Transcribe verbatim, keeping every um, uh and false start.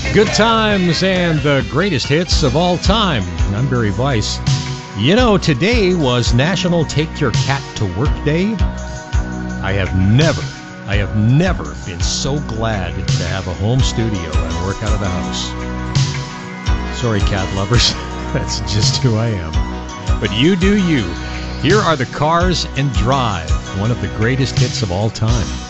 Good times and the greatest hits of all time. I'm Barry Weiss. You know, today was National Take Your Cat to Work Day. I have never, I have never been so glad to have a home studio and work out of the house. Sorry, cat lovers. That's just who I am. But you do you. Here are the Cars and Drive, one of the greatest hits of all time.